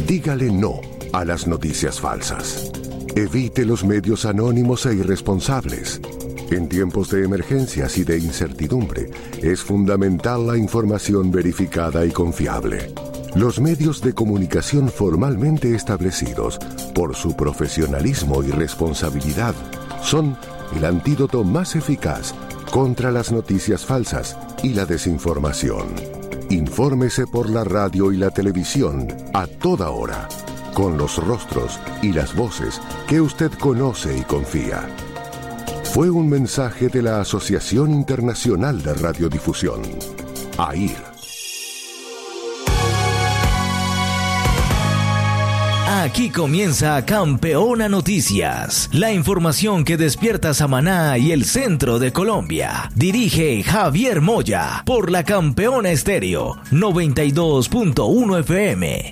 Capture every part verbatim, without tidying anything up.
Dígale no a las noticias falsas. Evite los medios anónimos e irresponsables. En tiempos de emergencias y de incertidumbre, es fundamental la información verificada y confiable. Los medios de comunicación formalmente establecidos, por su profesionalismo y responsabilidad, son el antídoto más eficaz contra las noticias falsas y la desinformación. Infórmese por la radio y la televisión a toda hora, con los rostros y las voces que usted conoce y confía. Fue un mensaje de la Asociación Internacional de Radiodifusión, A I R. Aquí comienza Campeona Noticias, la información que despierta Samaná y el centro de Colombia. Dirige Javier Moya por la Campeona Estéreo noventa y dos punto uno F M.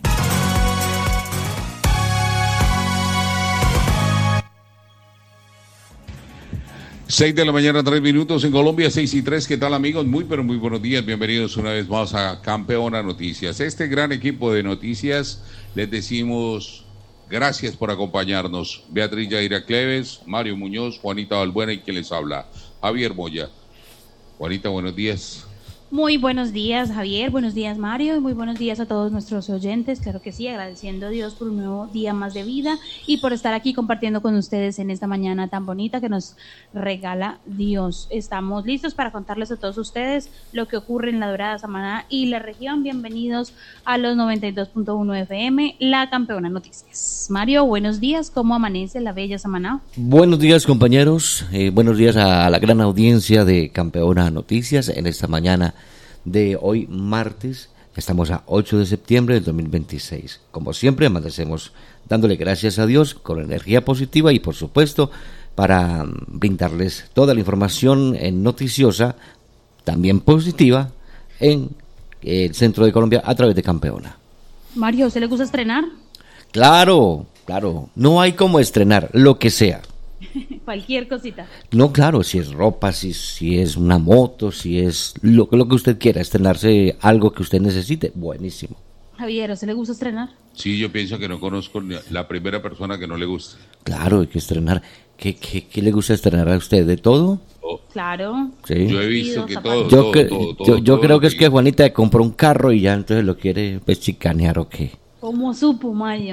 seis de la mañana, tres minutos en Colombia, seis y tres. ¿Qué tal, amigos? Muy, pero muy buenos días. Bienvenidos una vez más a Campeona Noticias. Este gran equipo de noticias, les decimos gracias por acompañarnos. Beatriz Yaira Cleves, Mario Muñoz, Juanita Balbuena y quien les habla, Javier Moya. Juanita, buenos días. Muy buenos días, Javier, buenos días, Mario, y muy buenos días a todos nuestros oyentes, claro que sí, agradeciendo a Dios por un nuevo día más de vida y por estar aquí compartiendo con ustedes en esta mañana tan bonita que nos regala Dios. Estamos listos para contarles a todos ustedes lo que ocurre en la Dorada, Samaná y la región. Bienvenidos a los noventa y dos punto uno F M, la Campeona Noticias. Mario, buenos días, ¿cómo amanece la bella Samaná? Buenos días, compañeros, eh, buenos días a la gran audiencia de Campeona Noticias en esta mañana de hoy martes. Estamos a ocho de septiembre del dos mil veintiséis. Como siempre, amanecemos dándole gracias a Dios con energía positiva y por supuesto para brindarles toda la información en noticiosa, también positiva, en el centro de Colombia a través de Campeona. Mario, ¿se le gusta estrenar? Claro, claro, no hay como estrenar, lo que sea. Cualquier cosita. No, claro, si es ropa, si, si es una moto, si es lo, lo que usted quiera, estrenarse algo que usted necesite, buenísimo. Javier, ¿se le gusta estrenar? Sí, yo pienso que no conozco la primera persona que no le guste. Claro, hay que estrenar. ¿Qué, qué, qué le gusta estrenar a usted? ¿De todo? Oh. Claro. Sí. Yo he visto que todo, yo todo, que, todo, yo, todo, yo todo creo que lo es que Juanita compró un carro y ya entonces lo quiere pues chicanear o qué. ¿Cómo supo, Mario?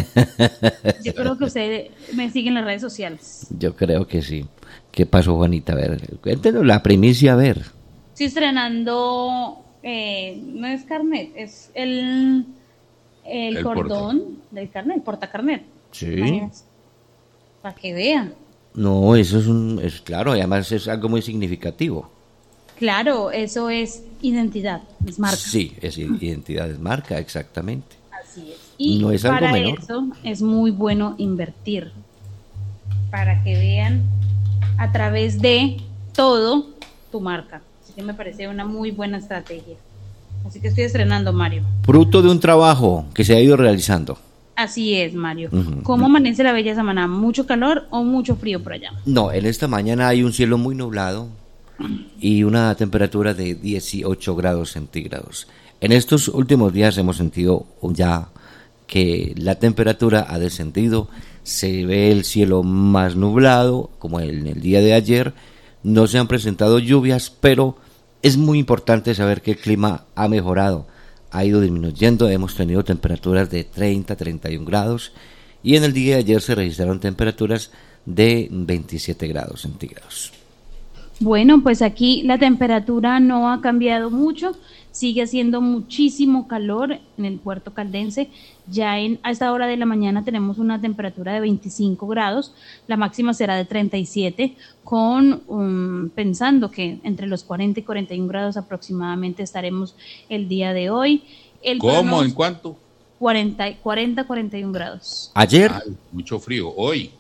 Yo creo que usted me sigue en las redes sociales. Yo creo que sí. ¿Qué pasó, Juanita? A ver, cuéntenos la primicia, a ver. Estoy estrenando, eh, no es carnet, es el, el, El cordón porta. del carnet, el portacarnet. Sí. Para que vean. No, eso es un, es claro, además es algo muy significativo. Claro, eso es identidad, es marca. Sí, es identidad, es marca, exactamente. Así es. Y no es algo para menor. eso es muy bueno invertir, para que vean a través de todo tu marca. Así que me parece una muy buena estrategia. Así que estoy estrenando, Mario. Fruto de un trabajo que se ha ido realizando. Así es, Mario. Uh-huh. ¿Cómo amanece la bella Samaná? ¿Mucho calor o mucho frío por allá? No, en esta mañana hay un cielo muy nublado y una temperatura de dieciocho grados centígrados. En estos últimos días hemos sentido ya que la temperatura ha descendido, se ve el cielo más nublado, como en el día de ayer. No se han presentado lluvias, pero es muy importante saber que el clima ha mejorado, ha ido disminuyendo. Hemos tenido temperaturas de treinta, treinta y un grados y en el día de ayer se registraron temperaturas de veintisiete grados centígrados. Bueno, pues aquí la temperatura no ha cambiado mucho, sigue haciendo muchísimo calor en el puerto caldense. Ya en, a esta hora de la mañana tenemos una temperatura de veinticinco grados, la máxima será de treinta y siete, con um, pensando que entre los cuarenta y cuarenta y un grados aproximadamente estaremos el día de hoy. El ¿Cómo? ¿En cuánto? cuarenta, cuarenta, cuarenta y un grados. ¿Ayer? Ay, mucho frío. Hoy.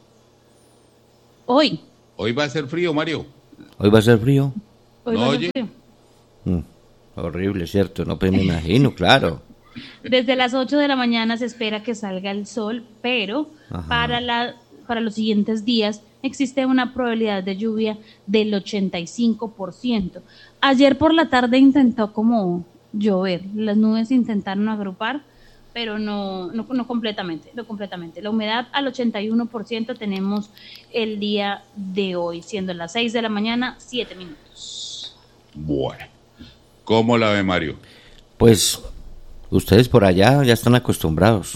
Hoy. Hoy va a ser frío, Mario. ¿Hoy va a ser frío? Hoy no, va a ser oye. frío. Mm, horrible, ¿cierto? No, pues me imagino, claro. Desde las ocho de la mañana se espera que salga el sol, pero para, la, para los siguientes días existe una probabilidad de lluvia del ochenta y cinco por ciento. Ayer por la tarde intentó como llover, las nubes intentaron agrupar, pero no, no, no completamente, no completamente. La humedad al ochenta y uno por ciento tenemos el día de hoy, siendo las seis de la mañana, siete minutos. Bueno, ¿cómo la ve, Mario? Pues ustedes por allá ya están acostumbrados.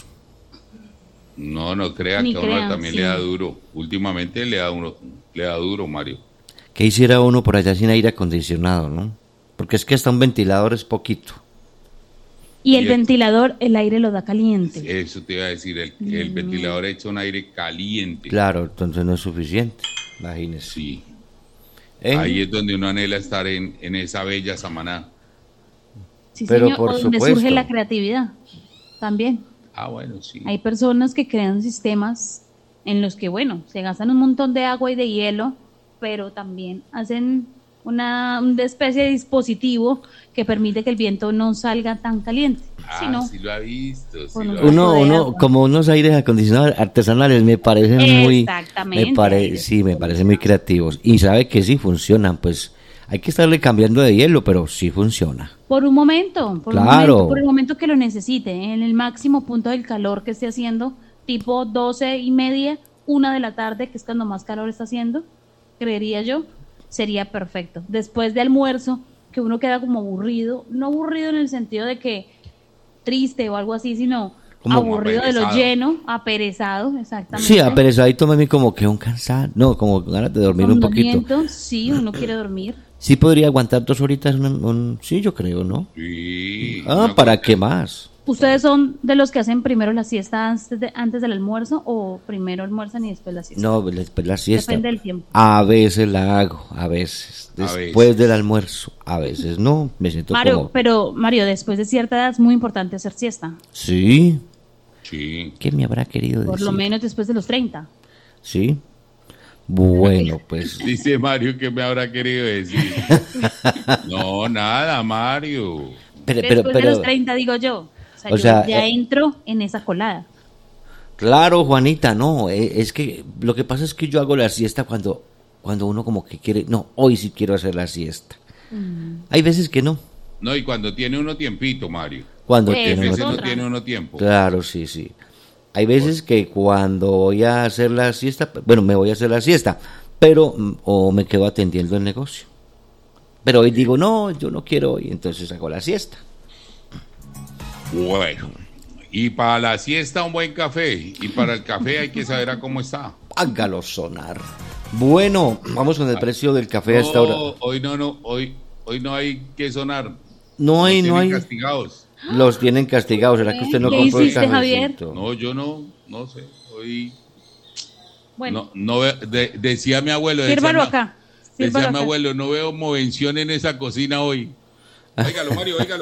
No, no crea Ni que a uno crean, también sí. le da duro. Últimamente le da uno, le da duro, Mario. ¿Qué hiciera uno por allá sin aire acondicionado, no? Porque es que hasta un ventilador es poquito. Y el Y el- ventilador, el aire lo da caliente. Eso te iba a decir, el, el ventilador echa un aire caliente. Claro, entonces no es suficiente, imagínese. Sí, ¿Eh? ahí es donde uno anhela estar en, en esa bella Samaná. Sí, Pero señor, por o donde supuesto. surge la creatividad también. Ah, bueno, sí. Hay personas que crean sistemas en los que, bueno, se gastan un montón de agua y de hielo, pero también hacen una, una especie de dispositivo que permite que el viento no salga tan caliente. Ah, sino sí lo ha visto. Sí con lo un ha poco Uno, de uno, agua. como unos aires acondicionados artesanales me parecen muy, Exactamente, me pare, aires sí, me parecen muy creativos y sabe que sí funcionan, pues hay que estarle cambiando de hielo, pero sí funciona. Por un momento, por, un Claro. momento, por el momento que lo necesite, en el máximo punto del calor que esté haciendo, tipo doce y media, una de la tarde, que es cuando más calor está haciendo, creería yo, sería perfecto. Después de almuerzo, que uno queda como aburrido, no aburrido en el sentido de que triste o algo así, sino Como aburrido de lo aperezado. lleno, aperezado, exactamente. Sí, aperezadito mami como que un cansado, no, como con ganas de dormir un poquito. Somnoliento, sí, uno quiere dormir. Sí podría aguantar dos horitas, un, un- sí, yo creo, ¿no? Sí. Ah, una ¿para cosa- qué más? ¿Ustedes son de los que hacen primero la siesta antes, de- antes del almuerzo o primero almuerzan y después la siesta? No, después la siesta. Depende del tiempo. A veces la hago, a veces. A Después veces. del almuerzo, a veces no, me siento Mario, como... pero Mario, después de cierta edad es muy importante hacer siesta. Sí, Sí. ¿qué me habrá querido decir? Por lo menos después de los treinta. Sí. Bueno, pues Dice Mario que me habrá querido decir. No, nada, Mario. pero, Después pero, de los pero treinta, digo yo. O sea, O yo sea, ya eh, entro en esa colada. claro, Juanita, no, eh, es que lo que pasa es que yo hago la siesta cuando cuando uno como que quiere, no, hoy sí quiero hacer la siesta. Hay veces que no, No, y cuando tiene uno tiempito, Mario. cuando Eh, A tiene veces uno- no otra. tiene uno tiempo. Claro, sí, sí. Hay veces que cuando voy a hacer la siesta, bueno, me voy a hacer la siesta, pero mm, o me quedo atendiendo el negocio. Pero hoy digo, no, yo no quiero hoy, entonces hago la siesta. Bueno. Y para la siesta un buen café. Y para el café hay que saber a cómo está. Hágalo sonar. Bueno, vamos con el precio del café a esta hora. No, hoy no, no, hoy, hoy no hay que sonar. No hay, Nos no hay. tienen castigados. Los tienen castigados. ¿Será que usted no ¿Qué compró el hiciste, Javier? cafecito? No, yo no, no sé. Hoy Bueno, no, no ve- de- decía mi abuelo. decía sírvalo mi- acá. Decía Sírvalo mi acá. abuelo, no veo movención en esa cocina hoy. Óigalo, Mario, óigalo.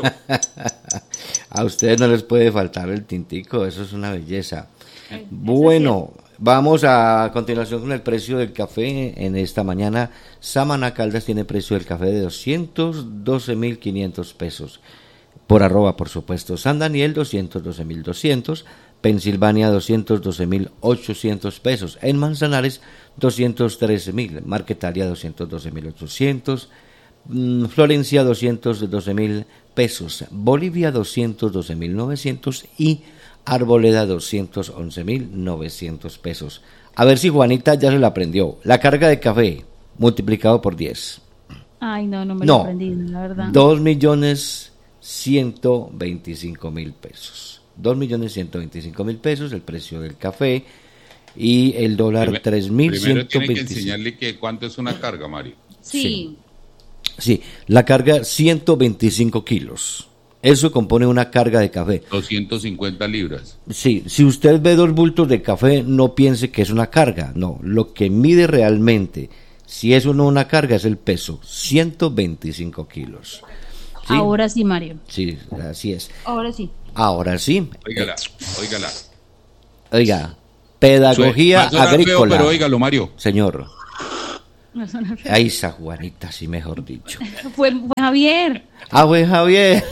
A ustedes no les puede faltar el tintico, eso es una belleza. Bueno, vamos a continuación con el precio del café. En esta mañana, Samaná Caldas tiene precio del café de doscientos doce mil quinientos pesos. Por arroba, por supuesto. San Daniel, doscientos doce mil doscientos. Pensilvania, doscientos doce mil ochocientos pesos. En Manzanares, doscientos trece mil. Marquetalia, doscientos doce mil ochocientos. Mm, Florencia, doscientos doce mil pesos. Bolivia, doscientos doce mil novecientos. Y Arboleda, doscientos once mil novecientos pesos. A ver si Juanita ya se la aprendió. La carga de café multiplicado por diez. Ay, no, no me No. lo aprendí, la verdad. Dos millones ciento veinticinco mil pesos. Dos millones ciento veinticinco mil pesos el precio del café. Y el dólar Primer- tres mil Primero ciento tiene que veinticinco. enseñarle que cuánto es una carga, Mario. Sí. Sí, la carga ciento veinticinco kilos. Eso compone una carga de café. doscientas cincuenta libras. Sí, si usted ve dos bultos de café, no piense que es una carga. No, lo que mide realmente, si es o no una carga, es el peso. ciento veinticinco kilos. ¿Sí? Ahora sí, Mario. Sí, así es. Ahora sí. Ahora sí. Óigala, óigala. Oiga, pedagogía Va a sonar feo, agrícola. pero óigalo, Mario. Señor. Me suena feo. Ahí esa Juanita, sí, mejor dicho. Fue, fue Javier. Ah, pues Javier.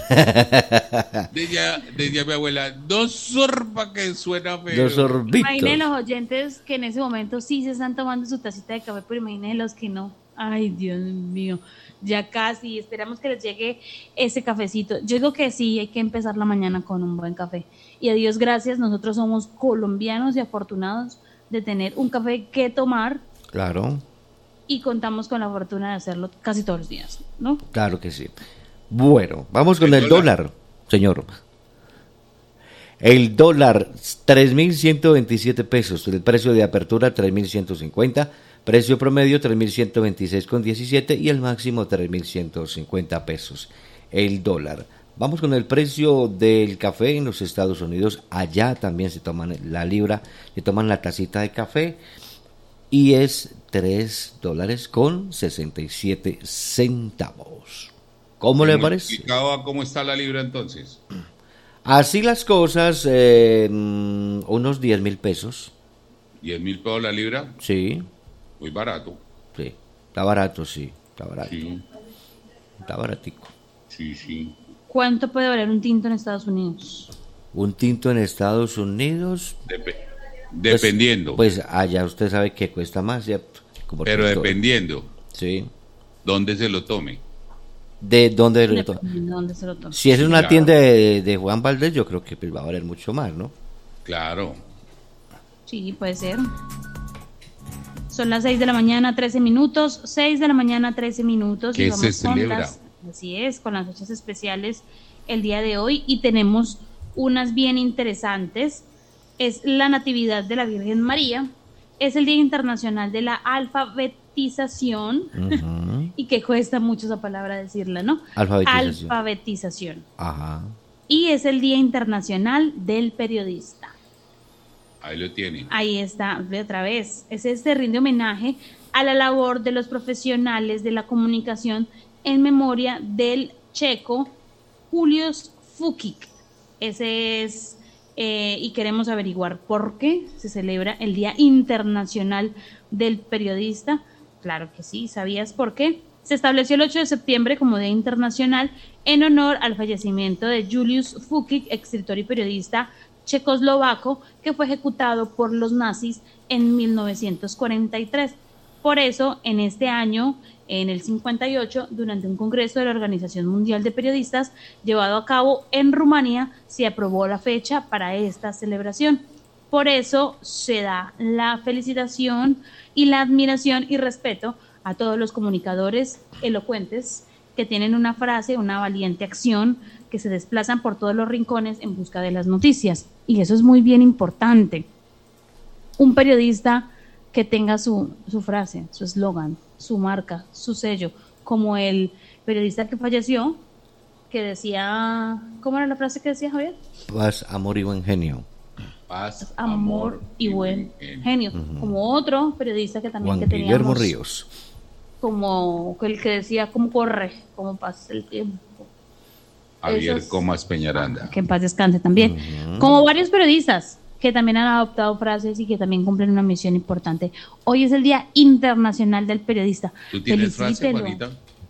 Decía, decía mi abuela, dos sorba que suena feo. Dos sorbitos. Imaginen los oyentes que en ese momento sí se están tomando su tacita de café, pero imaginen los que no. Ay, Dios mío, ya casi, esperamos que les llegue ese cafecito. Yo digo que sí, hay que empezar la mañana con un buen café. Y a Dios gracias, nosotros somos colombianos y afortunados de tener un café que tomar. Claro. Y contamos con la fortuna de hacerlo casi todos los días, ¿no? Claro que sí. Bueno, vamos con el, el dólar? dólar, señor. El dólar, tres mil ciento veintisiete pesos. El precio de apertura, tres mil ciento cincuenta. Precio promedio, tres mil ciento veintiséis con diecisiete. Y el máximo, tres mil ciento cincuenta pesos. El dólar. Vamos con el precio del café en los Estados Unidos. Allá también se toman la libra, se toman la tacita de café. Y es tres dólares con sesenta y siete centavos. ¿Cómo le parece? ¿Cómo está la libra entonces? Así las cosas, eh, unos diez mil pesos. ¿diez mil pesos la libra? Sí. Muy barato. Sí, está barato, sí, está barato. Sí. Está baratico. Sí, sí. ¿Cuánto puede valer un tinto en Estados Unidos? Un tinto en Estados Unidos... Dep- dependiendo. Pues, pues allá usted sabe que cuesta más, ¿cierto? Como Pero todo. Dependiendo. Sí. ¿Dónde se lo tome? ¿De dónde, lo to- dónde se lo tome? Si es una Claro. tienda de, de Juan Valdés, yo creo que pues, va a valer mucho más, ¿no? Claro. Sí, puede ser. Son las seis de la mañana, trece minutos. seis de la mañana, trece minutos. ¿Qué y vamos se con celebra? las- así es, con las fechas especiales el día de hoy. Y tenemos unas bien interesantes. Es la Natividad de la Virgen María. Es el Día Internacional de la Alfabetización. Uh-huh. Y que cuesta mucho esa palabra decirla, ¿no? Alfabetización. Alfabetización. Ajá. Y es el Día Internacional del Periodista. Ahí lo tienen. Ahí está, de otra vez. Es este rinde homenaje a la labor de los profesionales de la comunicación en memoria del checo Julius Fučík. Ese es, eh, y queremos averiguar por qué se celebra el Día Internacional del Periodista. Claro que sí, ¿sabías por qué? Se estableció el ocho de septiembre como Día Internacional en honor al fallecimiento de Julius Fučík, escritor y periodista checoslovaco, que fue ejecutado por los nazis en mil novecientos cuarenta y tres. Por eso, en este año, en el cincuenta y ocho, durante un congreso de la Organización Mundial de Periodistas llevado a cabo en Rumanía, se aprobó la fecha para esta celebración. Por eso se da la felicitación y la admiración y respeto a todos los comunicadores elocuentes que tienen una frase, una valiente acción, que se desplazan por todos los rincones en busca de las noticias. Y eso es muy bien importante. Un periodista que tenga su, su frase, su eslogan, su marca, su sello, como el periodista que falleció, que decía, ¿cómo era la frase que decía Javier? Paz, amor y buen genio. Paz, Amor, amor y buen genio. Uh-huh. Como otro periodista que también Juan que teníamos. Guillermo Ríos. Como el que decía, ¿cómo corre? ¿Cómo pasa el tiempo? Javier Esos, Comas Peñaranda. Que en paz descanse también. Uh-huh. Como varios periodistas que también han adoptado frases y que también cumplen una misión importante. Hoy es el Día Internacional del Periodista. ¿Tú tienes frase, Juanita?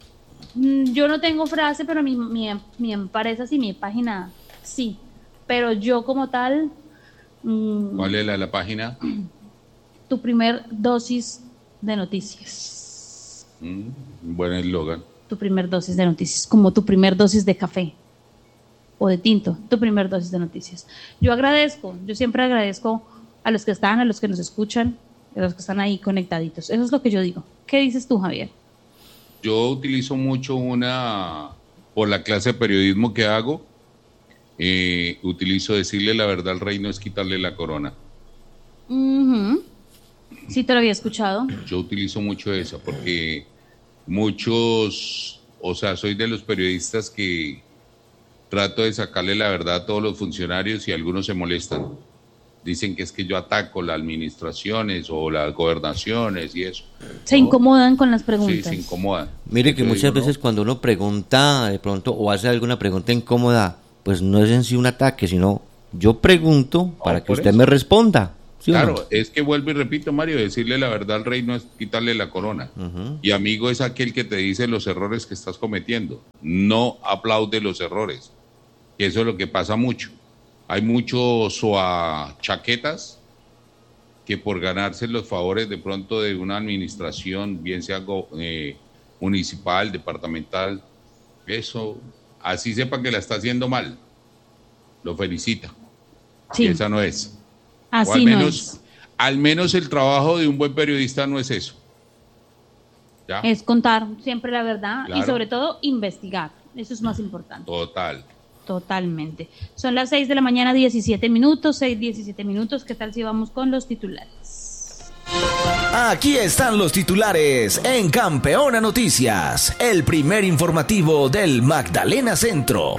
Yo no tengo frase, pero mi, mi, mi empresa sí, mi página sí. Pero yo como tal... Mmm, ¿Cuál es la, la página? Tu primer dosis de noticias. Mm, buen eslogan. Tu primer dosis de noticias, como tu primer dosis de café o de tinto, tu primer dosis de noticias. Yo agradezco, yo siempre agradezco a los que están, a los que nos escuchan, a los que están ahí conectaditos. Eso es lo que yo digo. ¿Qué dices tú, Javier? Yo utilizo mucho una, por la clase de periodismo que hago, eh, utilizo decirle la verdad al rey no es quitarle la corona. Uh-huh. Sí, te lo había escuchado. Yo utilizo mucho eso porque muchos, o sea, soy de los periodistas que trato de sacarle la verdad a todos los funcionarios y algunos se molestan. Dicen que es que yo ataco las administraciones o las gobernaciones y eso. Se ¿no? incomodan con las preguntas. Sí, se incomodan. Mire que yo muchas digo, veces ¿no? cuando uno pregunta de pronto o hace alguna pregunta incómoda, pues no es en sí un ataque, sino yo pregunto no, para que usted eso. me responda. ¿Sí claro, no? Es que vuelvo y repito, Mario, decirle la verdad al rey no es quitarle la corona. Uh-huh. Y amigo es aquel que te dice los errores que estás cometiendo. No aplaude los errores. Y eso es lo que pasa mucho. Hay muchos chaquetas que por ganarse los favores de pronto de una administración, bien sea eh, municipal, departamental, eso, así sepa que la está haciendo mal, lo felicita. Sí. Y esa no es. Así o al menos, no es. Al menos el trabajo de un buen periodista no es eso. ¿Ya? Es contar siempre la verdad, claro. Y sobre todo investigar. Eso es más importante. Total. Totalmente. Son las seis de la mañana, diecisiete minutos, seis, diecisiete minutos. ¿Qué tal si vamos con los titulares? Aquí están los titulares en Campeona Noticias, el primer informativo del Magdalena Centro.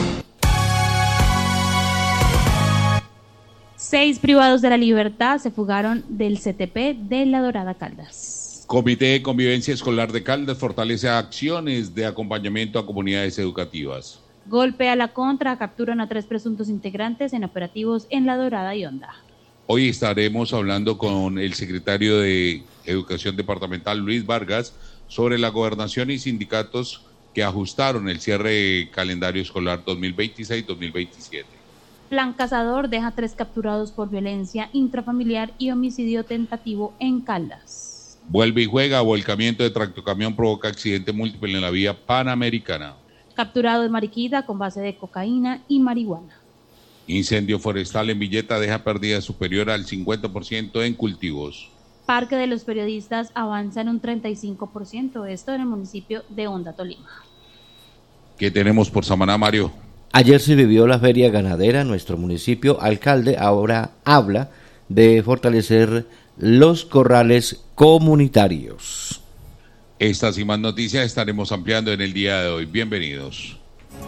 Seis privados de la libertad se fugaron del C T P de La Dorada Caldas. Comité de Convivencia Escolar de Caldas fortalece acciones de acompañamiento a comunidades educativas. Golpe a la contra, capturan a tres presuntos integrantes en operativos en La Dorada y Honda. Hoy estaremos hablando con el secretario de Educación Departamental, Luis Vargas, sobre la gobernación y sindicatos que ajustaron el cierre calendario escolar dos mil veintiséis dos mil veintisiete. Plan Cazador deja tres capturados por violencia intrafamiliar y homicidio tentativo en Caldas. Vuelve y juega, volcamiento de tractocamión provoca accidente múltiple en la vía Panamericana. Capturado en Mariquita con base de cocaína y marihuana. Incendio forestal en Villeta deja pérdida superior al cincuenta por ciento en cultivos. Parque de los Periodistas avanza en un treinta y cinco por ciento, esto en el municipio de Honda, Tolima. ¿Qué tenemos por Samaná, Mario? Ayer se vivió la feria ganadera en nuestro municipio. Alcalde ahora habla de fortalecer los corrales comunitarios. Estas y más noticias estaremos ampliando en el día de hoy. Bienvenidos.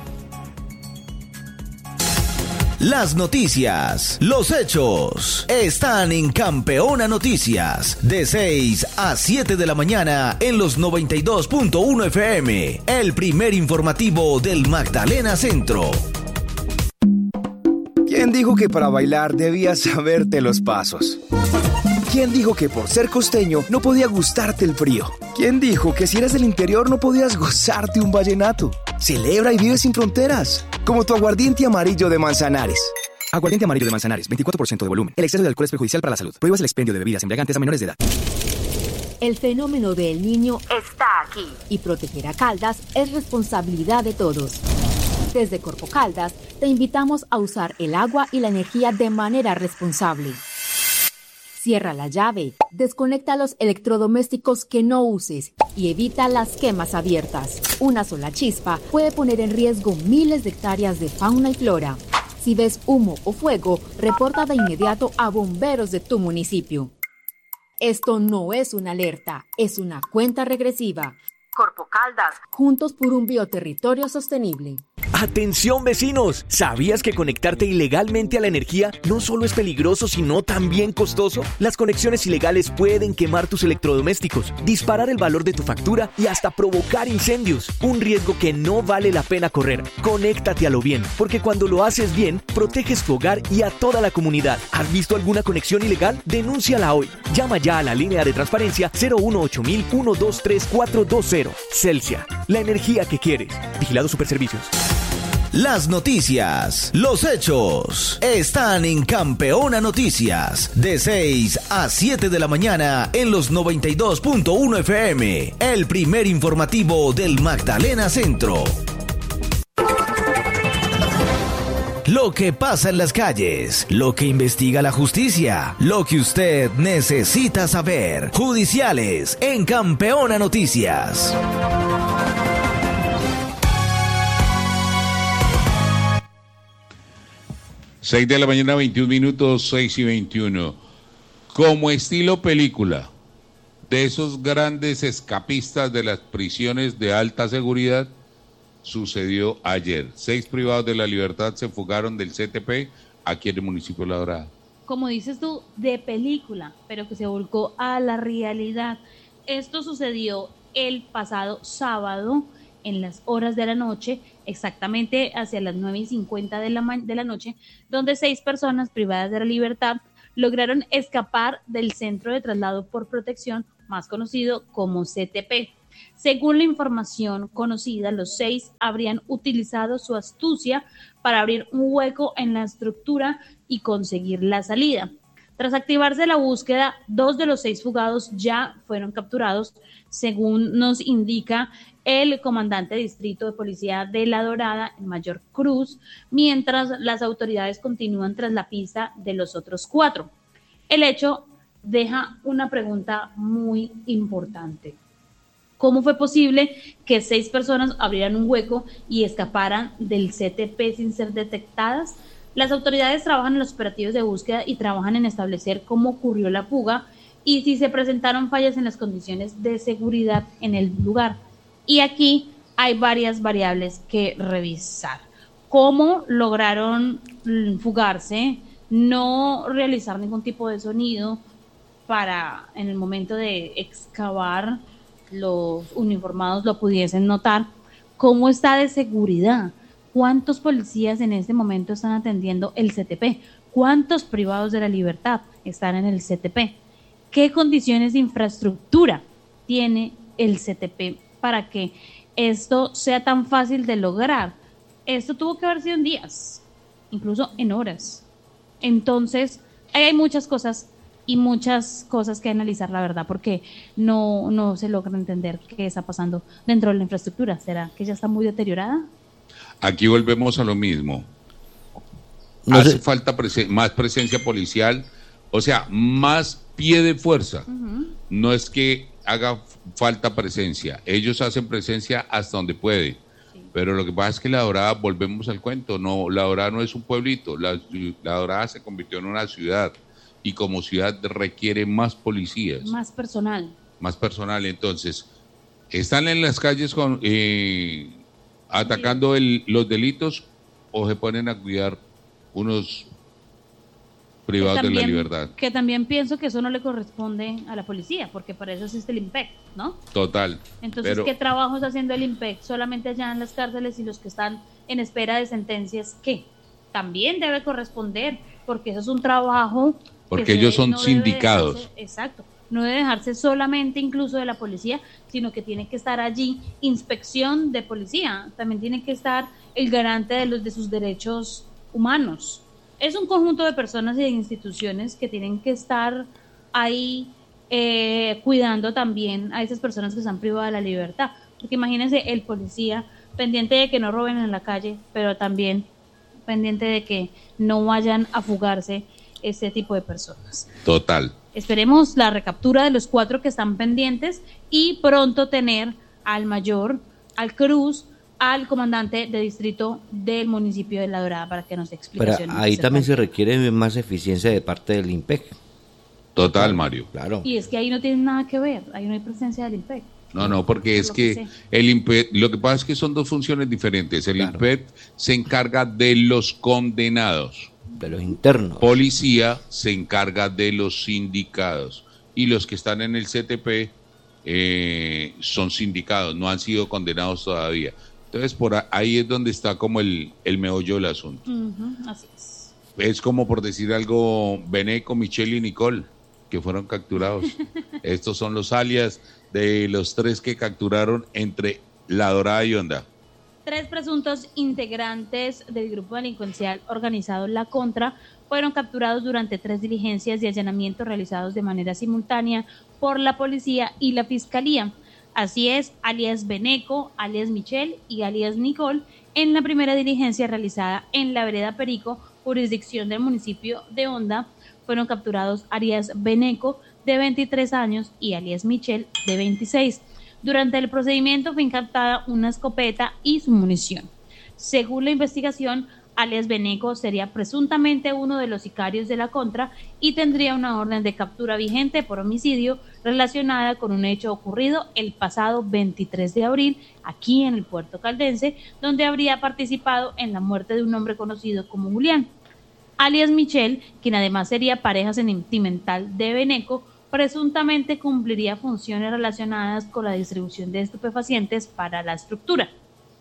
Las noticias, los hechos, están en Campeona Noticias, de seis a siete de la mañana en los noventa y dos punto uno F M, el primer informativo del Magdalena Centro. ¿Quién dijo que para bailar debías saberte los pasos? ¿Quién dijo que por ser costeño no podía gustarte el frío? ¿Quién dijo que si eres del interior no podías gozarte un vallenato? Celebra y vive sin fronteras, como tu aguardiente amarillo de Manzanares. Aguardiente amarillo de Manzanares, veinticuatro por ciento de volumen. El exceso de alcohol es perjudicial para la salud. Prohíbas el expendio de bebidas embriagantes a menores de edad. El fenómeno del Niño está aquí y proteger a Caldas es responsabilidad de todos. Desde Corpo Caldas te invitamos a usar el agua y la energía de manera responsable. Cierra la llave, desconecta los electrodomésticos que no uses y evita las quemas abiertas. Una sola chispa puede poner en riesgo miles de hectáreas de fauna y flora. Si ves humo o fuego, reporta de inmediato a bomberos de tu municipio. Esto no es una alerta, es una cuenta regresiva. Corpo Caldas, juntos por un bioterritorio sostenible. ¡Atención, vecinos! ¿Sabías que conectarte ilegalmente a la energía no solo es peligroso, sino también costoso? Las conexiones ilegales pueden quemar tus electrodomésticos, disparar el valor de tu factura y hasta provocar incendios. Un riesgo que no vale la pena correr. Conéctate a lo bien, porque cuando lo haces bien, proteges tu hogar y a toda la comunidad. ¿Has visto alguna conexión ilegal? Denúnciala hoy. Llama ya a la línea de transparencia cero uno ocho mil uno dos tres cuatro dos cero. Celsia, la energía que quieres. Vigilado Superservicios. Las noticias, los hechos, están en Campeona Noticias, de seis a siete de la mañana en los noventa y dos punto uno F M, el primer informativo del Magdalena Centro. Lo que pasa en las calles, lo que investiga la justicia, lo que usted necesita saber. Judiciales en Campeona Noticias. seis de la mañana, veintiún minutos, seis y veintiuno. Como estilo película, de esos grandes escapistas de las prisiones de alta seguridad, sucedió ayer. Seis privados de la libertad se fugaron del C T P aquí en el municipio de La Dorada. Como dices tú, de película, pero que se volcó a la realidad. Esto sucedió el pasado sábado en las horas de la noche, exactamente hacia las nueve y cincuenta de la, ma- de la noche, donde seis personas privadas de la libertad lograron escapar del Centro de Traslado por Protección, más conocido como C T P. Según la información conocida, los seis habrían utilizado su astucia para abrir un hueco en la estructura y conseguir la salida. Tras activarse la búsqueda, dos de los seis fugados ya fueron capturados, según nos indica el comandante de distrito de policía de La Dorada, el mayor Cruz, mientras las autoridades continúan tras la pista de los otros cuatro. El hecho deja una pregunta muy importante. ¿Cómo fue posible que seis personas abrieran un hueco y escaparan del C T P sin ser detectadas? Las autoridades trabajan en los operativos de búsqueda y trabajan en establecer cómo ocurrió la fuga y si se presentaron fallas en las condiciones de seguridad en el lugar. Y aquí hay varias variables que revisar. ¿Cómo lograron fugarse? No realizar ningún tipo de sonido para en el momento de excavar los uniformados lo pudiesen notar. ¿Cómo está de seguridad? ¿Cuántos policías en este momento están atendiendo el C T P? ¿Cuántos privados de la libertad están en el C T P? ¿Qué condiciones de infraestructura tiene el C T P para que esto sea tan fácil de lograr? Esto tuvo que haber sido en días, incluso en horas. Entonces, ahí hay muchas cosas y muchas cosas que analizar, la verdad, porque no, no se logra entender qué está pasando dentro de la infraestructura. ¿Será que ya está muy deteriorada? Aquí volvemos a lo mismo. No Hace sé. falta presen- más presencia policial, o sea, más pie de fuerza. Uh-huh. No es que haga falta presencia, ellos hacen presencia hasta donde pueden. Sí. Pero lo que pasa es que La Dorada, volvemos al cuento, no, La Dorada no es un pueblito, la, la Dorada se convirtió en una ciudad y como ciudad requiere más policías. Más personal. Más personal. Entonces, ¿están en las calles con eh, atacando el, los delitos o se ponen a cuidar unos privados también, de la libertad? Que también pienso que eso no le corresponde a la policía, porque para eso existe el I M P E C, ¿no? Total. Entonces, pero, ¿qué trabajo está haciendo el I M P E C? Solamente allá en las cárceles y los que están en espera de sentencias, ¿qué? También debe corresponder, porque eso es un trabajo... porque ellos son no debe sindicados. dejarse, exacto. No debe dejarse solamente incluso de la policía, sino que tiene que estar allí inspección de policía. También tiene que estar el garante de los de sus derechos humanos. Es un conjunto de personas y de instituciones que tienen que estar ahí eh, cuidando también a esas personas que están privadas de la libertad. Porque imagínense el policía pendiente de que no roben en la calle, pero también pendiente de que no vayan a fugarse este tipo de personas. Total. Esperemos la recaptura de los cuatro que están pendientes y pronto tener al mayor, al Cruz, al comandante de distrito del municipio de La Dorada para que nos dé Pero explicaciones. ahí también se requiere más eficiencia de parte del I M P E C. Total, Mario. Claro. Y es que ahí no tiene nada que ver, ahí no hay presencia del I M P E C. No, no, porque Por es lo que, que sé. el I M P E C, lo que pasa es que son dos funciones diferentes. El Claro. I M P E C se encarga de los condenados. De los internos. Policía se encarga de los sindicados y los que están en el C T P eh, son sindicados, no han sido condenados todavía. Entonces por ahí es donde está como el, el meollo del asunto. Ujú, así es. Es como por decir algo, Beneco, Michelle y Nicole, que fueron capturados. Estos son los alias de los tres que capturaron entre La Dorada y Honda. Tres presuntos integrantes del grupo delincuencial organizado La Contra fueron capturados durante tres diligencias de allanamiento realizados de manera simultánea por la policía y la fiscalía. Así es, alias Beneco, alias Michelle y alias Nicole, en la primera diligencia realizada en la vereda Perico, jurisdicción del municipio de Honda, fueron capturados alias Beneco, de veintitrés años, y alias Michelle, de veintiséis. Durante el procedimiento fue incautada una escopeta y su munición. Según la investigación, alias Beneco sería presuntamente uno de los sicarios de La Contra y tendría una orden de captura vigente por homicidio relacionada con un hecho ocurrido el pasado veintitrés de abril aquí en el puerto caldense, donde habría participado en la muerte de un hombre conocido como Julián. Alias Michelle, quien además sería pareja sentimental de Beneco, presuntamente cumpliría funciones relacionadas con la distribución de estupefacientes para la estructura.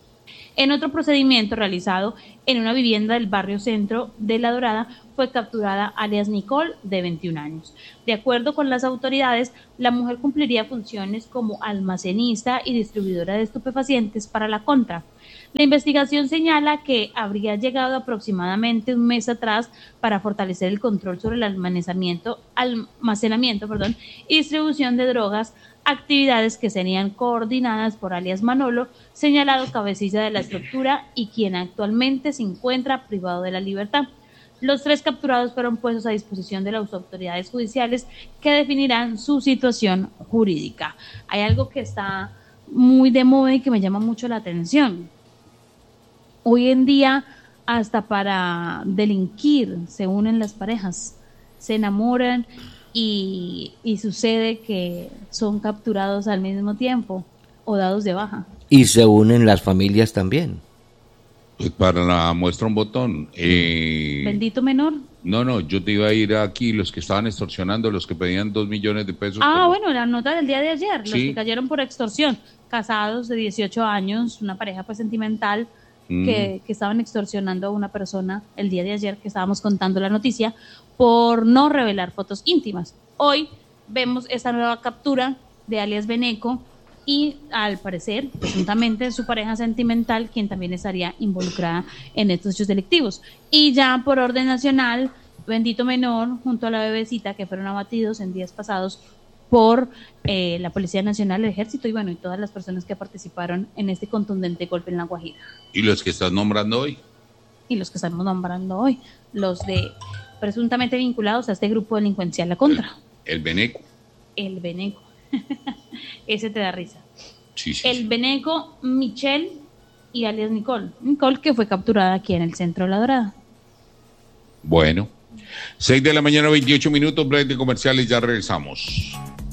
En otro procedimiento realizado en una vivienda del barrio centro de La Dorada, fue capturada alias Nicole, de veintiún años. De acuerdo con las autoridades, la mujer cumpliría funciones como almacenista y distribuidora de estupefacientes para La Contra. La investigación señala que habría llegado aproximadamente un mes atrás para fortalecer el control sobre el almacenamiento, almacenamiento perdón, y distribución de drogas, actividades que serían coordinadas por alias Manolo, señalado cabecilla de la estructura y quien actualmente se encuentra privado de la libertad. Los tres capturados fueron puestos a disposición de las autoridades judiciales que definirán su situación jurídica. Hay algo que está muy de moda y que me llama mucho la atención. Hoy en día, hasta para delinquir, se unen las parejas, se enamoran y, y sucede que son capturados al mismo tiempo o dados de baja. Y se unen las familias también. Pues para la muestra un botón. Eh, Bendito menor. No, no, yo te iba a ir aquí, los que estaban extorsionando, los que pedían dos millones de pesos. Ah, por... bueno, la nota del día de ayer, Sí. los que cayeron por extorsión, casados de dieciocho años, una pareja pues sentimental, mm. que, que estaban extorsionando a una persona el día de ayer, que estábamos contando la noticia, por no revelar fotos íntimas. Hoy vemos esta nueva captura de alias Beneco, y al parecer, presuntamente, su pareja sentimental, quien también estaría involucrada en estos hechos delictivos. Y ya por orden nacional, Bendito menor, junto a la bebecita, que fueron abatidos en días pasados por eh, la Policía Nacional, el Ejército y bueno, y todas las personas que participaron en este contundente golpe en La Guajira. ¿Y los que estás nombrando hoy? Y los que estamos nombrando hoy, los de presuntamente vinculados a este grupo delincuencial La Contra. El, el Beneco. El Beneco. Ese te da risa. Sí, sí, el sí. Beneco, Michelle y alias Nicole. Nicole, que fue capturada aquí en el centro de La Dorada. Bueno, seis de la mañana, veintiocho minutos, break de comerciales, ya regresamos.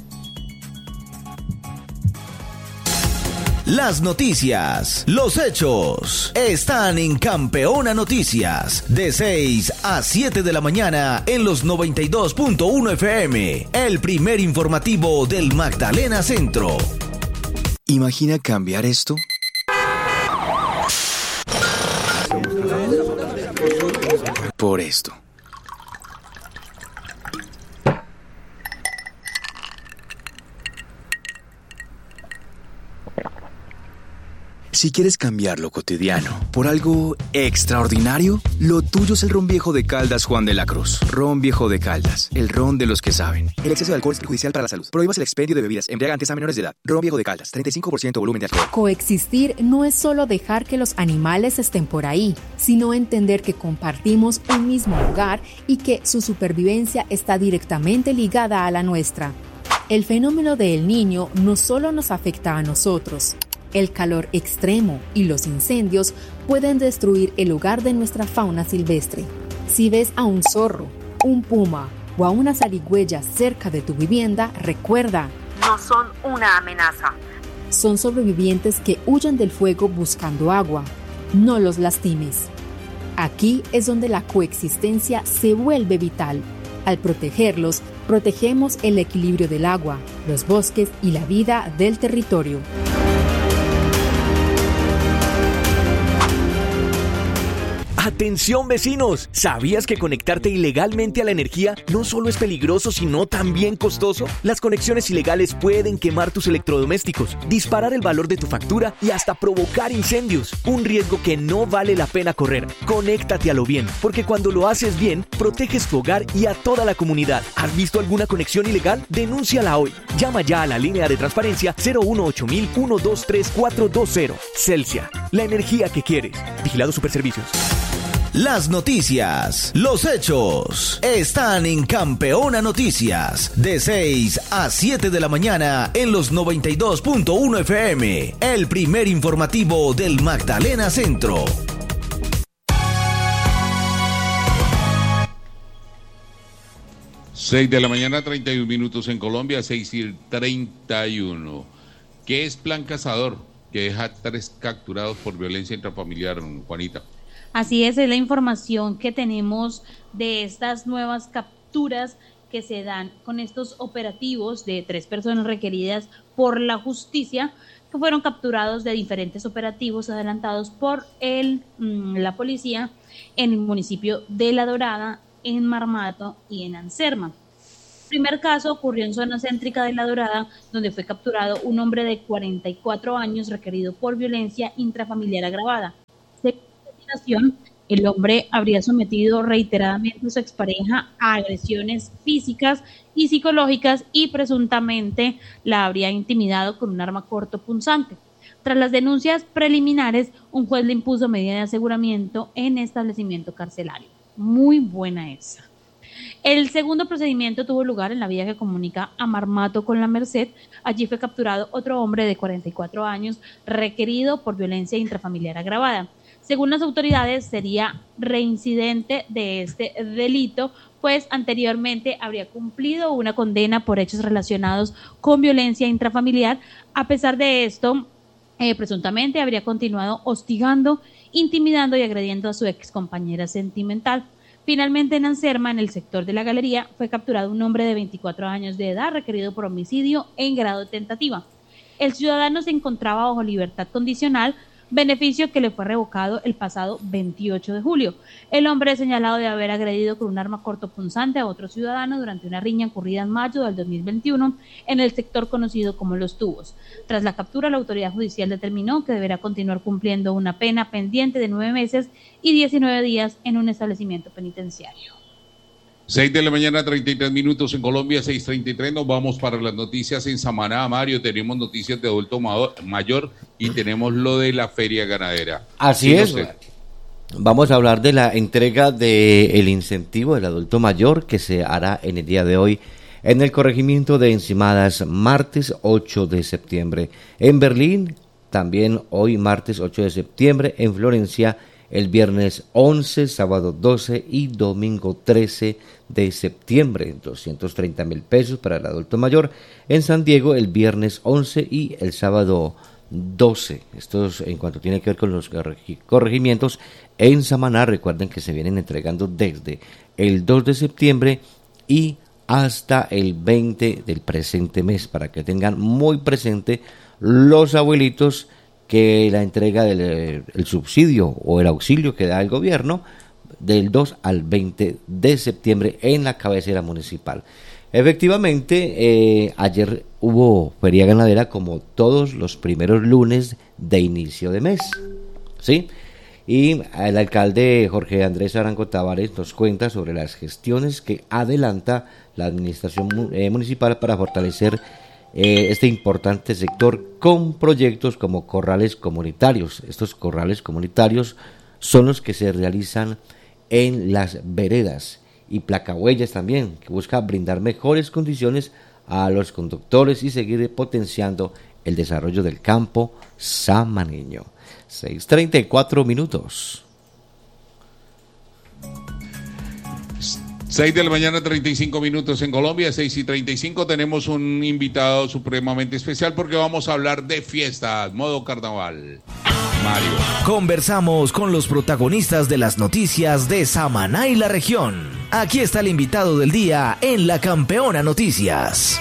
Las noticias, los hechos, están en Campeona Noticias, de seis a siete de la mañana en los noventa y dos punto uno F M, el primer informativo del Magdalena Centro. ¿Imagina cambiar esto? Por esto. Si quieres cambiar lo cotidiano por algo extraordinario, lo tuyo es el ron viejo de Caldas Juan de la Cruz. Ron viejo de Caldas, el ron de los que saben. El exceso de alcohol es perjudicial para la salud. Prohíbas el expendio de bebidas embriagantes a menores de edad. Ron viejo de Caldas, treinta y cinco por ciento volumen de alcohol. Coexistir no es solo dejar que los animales estén por ahí, sino entender que compartimos un mismo hogar y que su supervivencia está directamente ligada a la nuestra. El fenómeno del Niño no solo nos afecta a nosotros. El calor extremo y los incendios pueden destruir el hogar de nuestra fauna silvestre. Si ves a un zorro, un puma o a una zarigüeya cerca de tu vivienda, recuerda, no son una amenaza. Son sobrevivientes que huyen del fuego buscando agua. No los lastimes. Aquí es donde la coexistencia se vuelve vital. Al protegerlos, protegemos el equilibrio del agua, los bosques y la vida del territorio. ¡Atención, vecinos! ¿Sabías que conectarte ilegalmente a la energía no solo es peligroso, sino también costoso? Las conexiones ilegales pueden quemar tus electrodomésticos, disparar el valor de tu factura y hasta provocar incendios. Un riesgo que no vale la pena correr. Conéctate a lo bien, porque cuando lo haces bien, proteges tu hogar y a toda la comunidad. ¿Has visto alguna conexión ilegal? Denúnciala hoy. Llama ya a la línea de transparencia cero uno ocho mil uno dos tres cuatro dos cero. Celsia, la energía que quieres. Vigilado Superservicios. Las noticias, los hechos, están en Campeona Noticias, de seis a siete de la mañana en los noventa y dos punto uno F M, el primer informativo del Magdalena Centro. seis de la mañana, treinta y un minutos en Colombia, seis y treinta y uno. ¿Qué es Plan Cazador? Que deja tres capturados por violencia intrafamiliar, Juanita. Así es, es la información que tenemos de estas nuevas capturas que se dan con estos operativos de tres personas requeridas por la justicia, que fueron capturados de diferentes operativos adelantados por el, la policía en el municipio de La Dorada, en Marmato y en Anserma. Primer caso ocurrió en zona céntrica de La Dorada, donde fue capturado un hombre de cuarenta y cuatro años requerido por violencia intrafamiliar agravada. Según la investigación, el hombre habría sometido reiteradamente a su expareja a agresiones físicas y psicológicas y presuntamente la habría intimidado con un arma corto punzante. Tras las denuncias preliminares, un juez le impuso medida de aseguramiento en establecimiento carcelario. Muy buena esa. El segundo procedimiento tuvo lugar en la vía que comunica a Marmato con La Merced. Allí fue capturado otro hombre de cuarenta y cuatro años requerido por violencia intrafamiliar agravada. Según las autoridades, sería reincidente de este delito, pues anteriormente habría cumplido una condena por hechos relacionados con violencia intrafamiliar. A pesar de esto, eh, presuntamente habría continuado hostigando, intimidando y agrediendo a su excompañera sentimental. Finalmente, en Anserma, en el sector de la Galería, fue capturado un hombre de veinticuatro años de edad requerido por homicidio en grado de tentativa. El ciudadano se encontraba bajo libertad condicional, beneficio que le fue revocado el pasado veintiocho de julio. El hombre es señalado de haber agredido con un arma cortopunzante a otro ciudadano durante una riña ocurrida en mayo del dos mil veintiuno en el sector conocido como Los Tubos. Tras la captura, la autoridad judicial determinó que deberá continuar cumpliendo una pena pendiente de nueve meses y diecinueve días en un establecimiento penitenciario. seis de la mañana, treinta y tres minutos en Colombia, seis treinta y tres. Nos vamos para las noticias en Samaná. Mario, tenemos noticias de adulto mayor y tenemos lo de la feria ganadera. Así sí, es. No sé. Vamos a hablar de la entrega del incentivo del adulto mayor que se hará en el día de hoy en el corregimiento de Encimadas, martes ocho de septiembre. En Berlín, también hoy martes ocho de septiembre. En Florencia, el viernes once, sábado doce y domingo trece de septiembre, doscientos treinta mil pesos para el adulto mayor. En San Diego, el viernes once y el sábado doce. Esto es en cuanto tiene que ver con los corregimientos. En Samaná, recuerden que se vienen entregando desde el dos de septiembre y hasta el veinte del presente mes, para que tengan muy presente los abuelitos que la entrega del el subsidio o el auxilio que da el gobierno del dos al veinte de septiembre en la cabecera municipal. Efectivamente, eh, ayer hubo feria ganadera como todos los primeros lunes de inicio de mes, ¿sí? Y el alcalde Jorge Andrés Arango Tavares nos cuenta sobre las gestiones que adelanta la administración eh, municipal para fortalecer Eh, este importante sector con proyectos como corrales comunitarios. Estos corrales comunitarios son los que se realizan en las veredas y placahuellas también, que busca brindar mejores condiciones a los conductores y seguir potenciando el desarrollo del campo samaneño. seis treinta y cuatro minutos. seis de la mañana, treinta y cinco minutos en Colombia, seis y treinta y cinco. Tenemos un invitado supremamente especial porque vamos a hablar de fiestas, modo carnaval. Mario. Conversamos con los protagonistas de las noticias de Samaná y la región. Aquí está el invitado del día en La Campeona Noticias.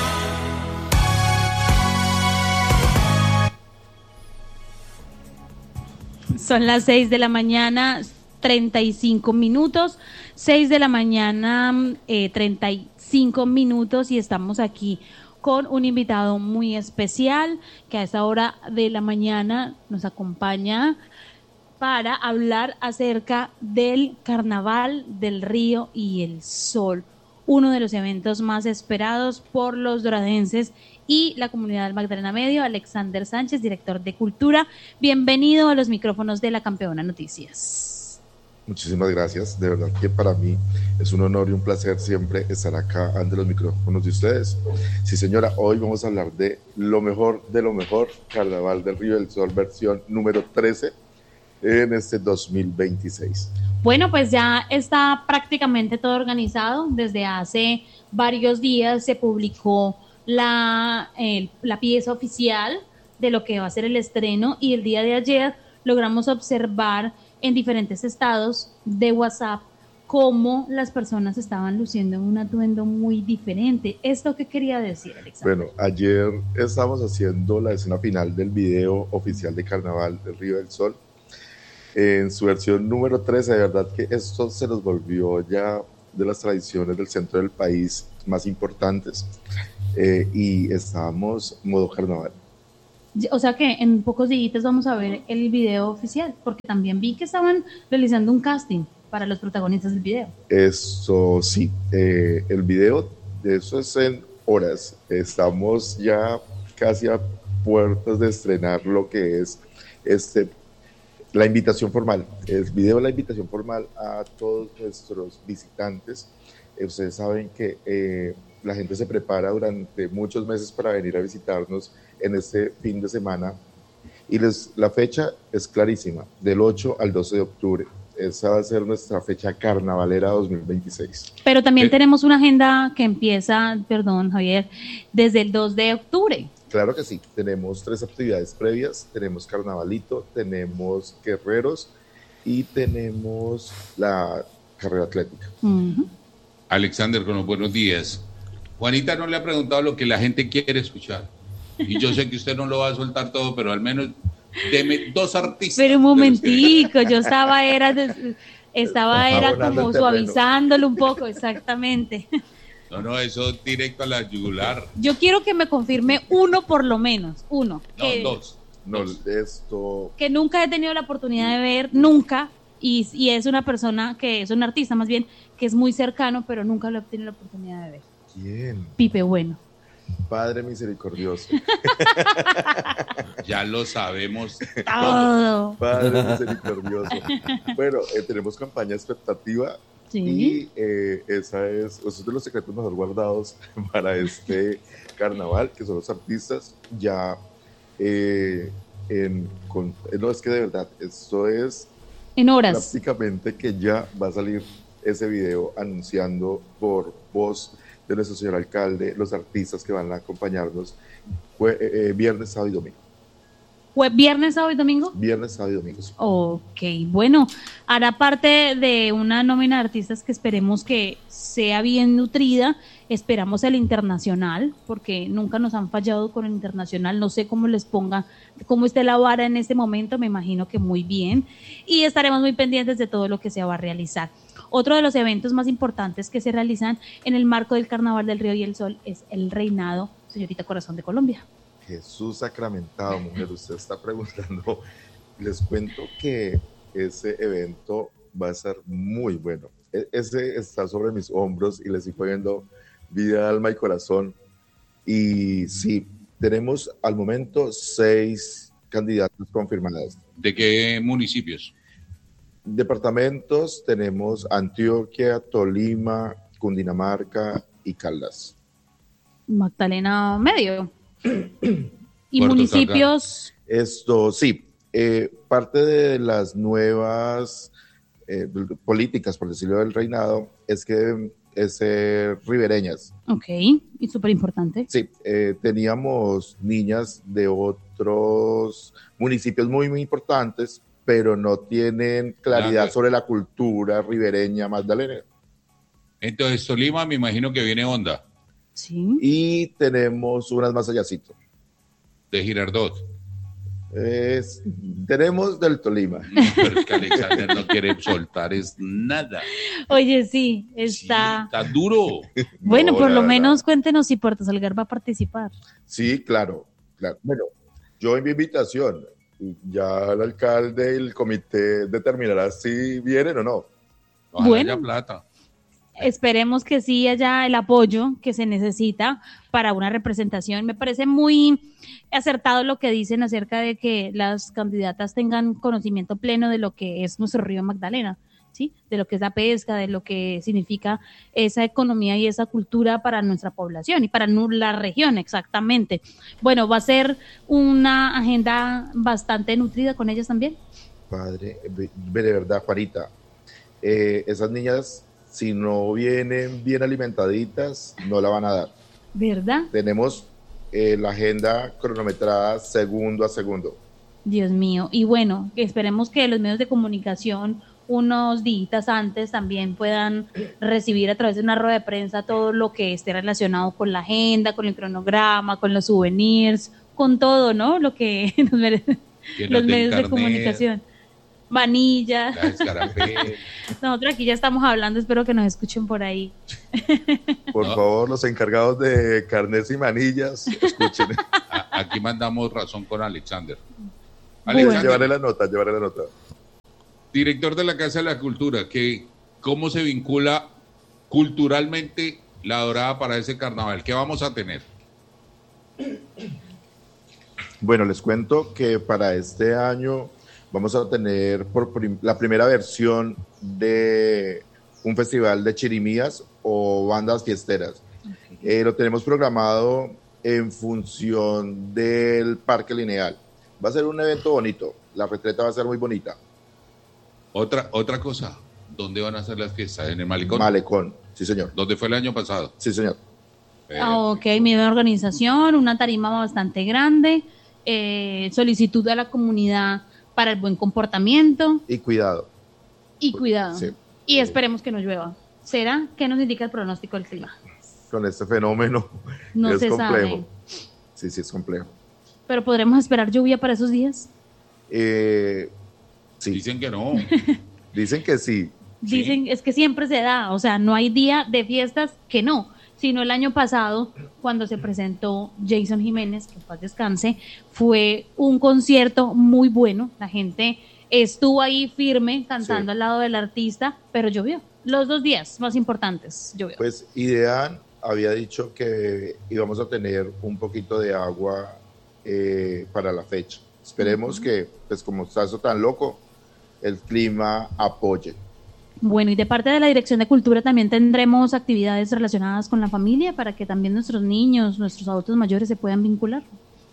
Son las seis de la mañana, treinta y cinco minutos. seis de la mañana, eh, treinta y cinco minutos, y estamos aquí con un invitado muy especial que a esta hora de la mañana nos acompaña para hablar acerca del Carnaval del Río y el Sol, uno de los eventos más esperados por los doradenses y la comunidad del Magdalena Medio. Alexander Sánchez, director de Cultura, bienvenido a los micrófonos de La Campeona Noticias. Muchísimas gracias, de verdad que para mí es un honor y un placer siempre estar acá ante los micrófonos de ustedes. Sí, señora, hoy vamos a hablar de lo mejor de lo mejor, Carnaval del Río del Sol, versión número trece en este dos mil veintiséis. Bueno, pues ya está prácticamente todo organizado. Desde hace varios días se publicó la, eh, la pieza oficial de lo que va a ser el estreno, y el día de ayer logramos observar en diferentes estados de WhatsApp cómo las personas estaban luciendo en un atuendo muy diferente. ¿Esto qué quería decir, Alexander? Bueno, ayer estamos haciendo la escena final del video oficial de Carnaval del Río del Sol en su versión número trece. De verdad que esto se nos volvió ya de las tradiciones del centro del país más importantes, eh, y estábamos modo carnaval. O sea que en pocos días vamos a ver el video oficial, porque también vi que estaban realizando un casting para los protagonistas del video. Eso sí, eh, el video, de eso es en horas. Estamos ya casi a puertas de estrenar lo que es este, la invitación formal. El video es la invitación formal a todos nuestros visitantes. Eh, ustedes saben que eh, la gente se prepara durante muchos meses para venir a visitarnos en este fin de semana, y les, la fecha es clarísima, del ocho al doce de octubre. Esa va a ser nuestra fecha carnavalera dos mil veintiséis. Pero también ¿Eh? tenemos una agenda que empieza, perdón Javier, desde el dos de octubre. Claro que sí, tenemos tres actividades previas, tenemos carnavalito, tenemos guerreros y tenemos la carrera atlética. Uh-huh. Alexander, con los buenos días. Juanita no le ha preguntado lo que la gente quiere escuchar. Y yo sé que usted no lo va a soltar todo, pero al menos deme dos artistas. Pero un momentico, yo estaba era, de, estaba era como suavizándolo un poco, exactamente. No, no, eso directo a la yugular. Yo quiero que me confirme uno por lo menos, uno. No, que, dos. No, dos. esto... Que nunca he tenido la oportunidad de ver, nunca, y, y es una persona que es un artista más bien, que es muy cercano, pero nunca lo he tenido la oportunidad de ver. ¿Quién? Pipe Bueno. Padre misericordioso. Ya lo sabemos todo. Padre misericordioso. Bueno, eh, tenemos campaña expectativa. Sí. Y eh, esa es, esos son de los secretos mejor guardados para este carnaval, que son los artistas ya eh, en, con, no, es que de verdad, esto es en horas. Prácticamente que ya va a salir ese video anunciando por voz de nuestro señor alcalde los artistas que van a acompañarnos fue, eh, viernes, sábado y domingo. ¿Fue viernes, sábado y domingo? Viernes, sábado y domingo. Sí. Ok, bueno, hará parte de una nómina de artistas que esperemos que sea bien nutrida. Esperamos el internacional, porque nunca nos han fallado con el internacional. No sé cómo les ponga, cómo esté la vara en este momento, me imagino que muy bien. Y estaremos muy pendientes de todo lo que se va a realizar. Otro de los eventos más importantes que se realizan en el marco del Carnaval del Río y el Sol es el reinado, señorita Corazón de Colombia. Jesús sacramentado, mujer, usted está preguntando. Les cuento que ese evento va a ser muy bueno. E- ese está sobre mis hombros y le estoy poniendo vida, alma y corazón. Y sí, tenemos al momento seis candidatos confirmados. ¿De qué municipios? Departamentos tenemos Antioquia, Tolima, Cundinamarca y Caldas. Magdalena Medio. ¿Y Puerto municipios? Esto sí, eh, parte de las nuevas eh, políticas, por decirlo del reinado, es que es eh, ribereñas. Ok, y súper importante. Sí, eh, teníamos niñas de otros municipios muy, muy importantes, pero no tienen claridad Claro. sobre la cultura ribereña magdalena. Entonces, Tolima, me imagino que viene Honda, Sí. Y tenemos unas más allácito. de Girardot. Es, tenemos del Tolima. No, pero es que Alexander no quiere soltar es nada. Oye, sí, está. Sí, está duro. Bueno, No, por la lo verdad. menos cuéntenos si Puerto Salgar va a participar. Sí, claro, claro. Bueno, yo en mi invitación, ya el alcalde y el comité determinará si vienen o no. Ojalá Bueno. haya plata. Esperemos que sí haya el apoyo que se necesita para una representación. Me parece muy acertado lo que dicen acerca de que las candidatas tengan conocimiento pleno de lo que es nuestro río Magdalena, ¿sí? De lo que es la pesca, de lo que significa esa economía y esa cultura para nuestra población y para nu- la región, exactamente. Bueno, va a ser una agenda bastante nutrida con ellas también. Padre, de de verdad, Juanita, eh, esas niñas, si no vienen bien alimentaditas, no la van a dar. ¿Verdad? Tenemos eh, la agenda cronometrada segundo a segundo. Dios mío. Y bueno, que esperemos que los medios de comunicación unos días antes también puedan recibir a través de una rueda de prensa todo lo que esté relacionado con la agenda, con el cronograma, con los souvenirs, con todo, ¿no? Lo que nos merecen Que no los te medios de encarne. comunicación. Vanilla. La escarapé. Nosotros aquí ya estamos hablando, espero que nos escuchen por ahí. Por No. favor, los encargados de carnets y manillas, escuchen. A- aquí mandamos razón con Alexander. Bueno. Alexander, Llevaré la nota, llevaré la nota. director de la Casa de la Cultura, que ¿cómo se vincula culturalmente La Dorada para ese carnaval? ¿Qué vamos a tener? Bueno, les cuento que para este año vamos a tener por prim- la primera versión de un festival de chirimías o bandas fiesteras. Eh, lo tenemos programado en función del Parque Lineal. Va a ser un evento bonito, la retreta va a ser muy bonita. Otra, otra cosa, ¿dónde van a hacer las fiestas? ¿En el Malecón? Malecón, sí señor, ¿Dónde fue el año pasado? sí señor. Eh, Ah, ok, mi organización, una tarima bastante grande, eh, solicitud a la comunidad para el buen comportamiento Y cuidado, y cuidado. sí. Y esperemos que no llueva. ¿Será? ¿Qué nos indica el pronóstico del clima? Con este fenómeno No es se complejo. sabe. Sí, sí, es complejo. ¿Pero podremos esperar lluvia para esos días? Eh, sí, Dicen que no. dicen que sí. Dicen, es que siempre se da, o sea, no hay día de fiestas que no, sino el año pasado, cuando se presentó Jason Jiménez, que en paz descanse, fue un concierto muy bueno, la gente estuvo ahí firme cantando Sí. al lado del artista, pero llovió. Los dos días más importantes llovió. Pues Idean había dicho que íbamos a tener un poquito de agua eh, para la fecha. Esperemos que, pues como está eso tan loco, el clima apoye. Bueno, y de parte de la Dirección de Cultura también tendremos actividades relacionadas con la familia para que también nuestros niños, nuestros adultos mayores se puedan vincular.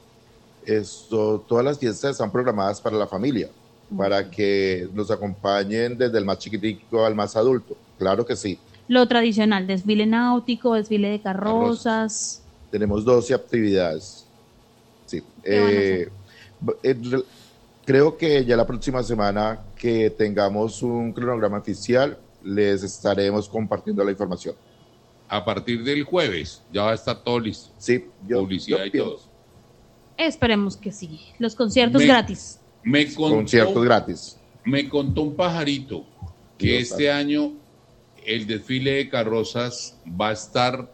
Esto, todas las fiestas están programadas para la familia, para que nos acompañen desde el más chiquitico al más adulto. Claro que sí. Lo tradicional, desfile náutico, desfile de carrozas. Tenemos doce actividades. Sí. ¿Qué van a Eh, b- eh, re- creo que ya la próxima semana que tengamos un cronograma oficial, les estaremos compartiendo la información. A partir del jueves ya va a estar todo listo. Sí, yo, Publicidad yo y pienso. todo. Esperemos que sí. Los conciertos Me- gratis. Me contó, Conciertos gratis. me contó un pajarito que Dios este año el desfile de carrozas va a estar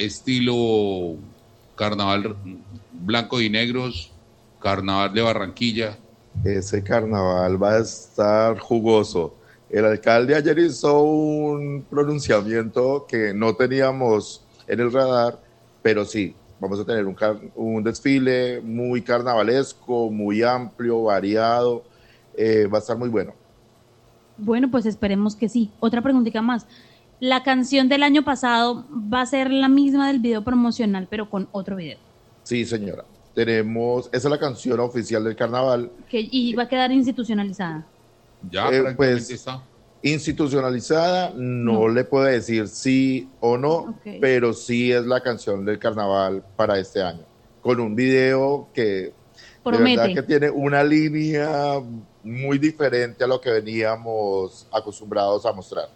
estilo carnaval blanco y negros, carnaval de Barranquilla. Ese carnaval va a estar jugoso. El alcalde ayer hizo un pronunciamiento que no teníamos en el radar, pero sí, vamos a tener un, car- un desfile muy carnavalesco, muy amplio, variado. Eh, va a estar muy bueno. Bueno, pues esperemos que sí. Otra preguntita más. La canción del año pasado va a ser la misma del video promocional, pero con otro video. Sí, señora. Tenemos, esa es la canción oficial del carnaval. Que, y va a quedar institucionalizada. Ya Eh, prácticamente pues, está. Institucionalizada, no, No. le puedo decir sí o no, Ok. pero sí es la canción del carnaval para este año. Con un video que de Promete. verdad que tiene una línea muy diferente a lo que veníamos acostumbrados a mostrar.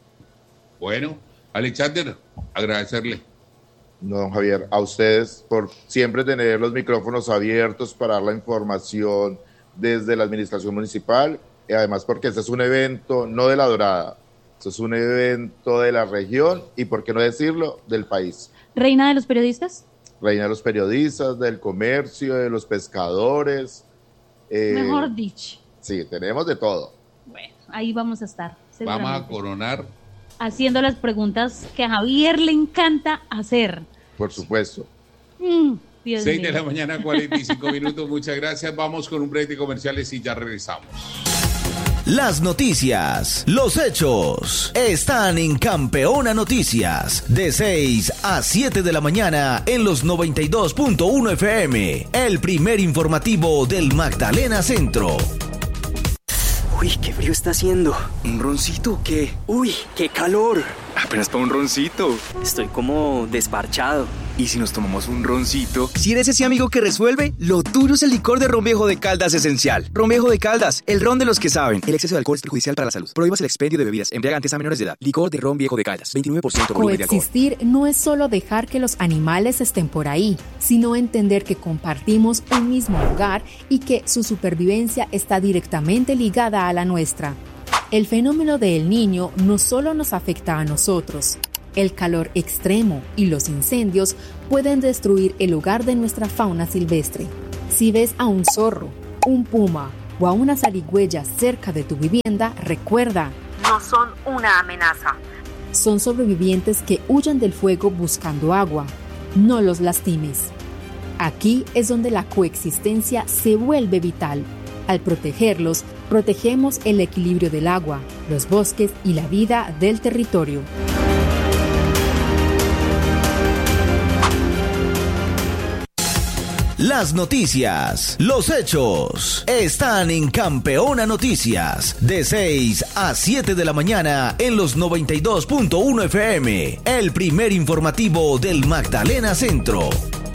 Bueno, Alexander, agradecerle. No, don Javier, a ustedes por siempre tener los micrófonos abiertos para dar la información desde la administración municipal, y además porque este es un evento no de La Dorada, este es un evento de la región y, por qué no decirlo, del país. Reina de los periodistas. Reina de los periodistas, del comercio, de los pescadores. eh, Mejor dicho. Sí, tenemos de todo. Bueno, ahí vamos a estar. Vamos a seguramente, coronar. haciendo las preguntas que a Javier le encanta hacer. Por supuesto. Mm, Dios seis mío. de la mañana, cuarenta y cinco minutos. Muchas gracias. Vamos con un break de comerciales y ya regresamos. Las noticias, los hechos, están en Campeona Noticias, de seis a siete de la mañana en los noventa y dos punto uno F M, el primer informativo del Magdalena Centro. Uy, qué frío está haciendo. ¿Un roncito o qué? Uy, qué calor. Apenas para un roncito. Estoy como desparchado. ¿Y si nos tomamos un roncito? Si eres ese amigo que resuelve, lo tuyo es el licor de Ron Viejo de Caldas Esencial. Ron Viejo de Caldas, el ron de los que saben. El exceso de alcohol es perjudicial para la salud. Prohíbas el expendio de bebidas embriagantes a menores de edad. Licor de Ron Viejo de Caldas, veintinueve por ciento volumen de alcohol. Coexistir no es solo dejar que los animales estén por ahí, sino entender que compartimos un mismo hogar y que su supervivencia está directamente ligada a la nuestra. El fenómeno de El Niño no solo nos afecta a nosotros. El calor extremo y los incendios pueden destruir el hogar de nuestra fauna silvestre. Si ves a un zorro, un puma o a una zarigüeya cerca de tu vivienda, recuerda, no son una amenaza. Son sobrevivientes que huyen del fuego buscando agua. No los lastimes. Aquí es donde la coexistencia se vuelve vital. Al protegerlos, protegemos el equilibrio del agua, los bosques y la vida del territorio. Las noticias, los hechos, están en Campeona Noticias, de seis a siete de la mañana en los noventa y dos punto uno F M, el primer informativo del Magdalena Centro.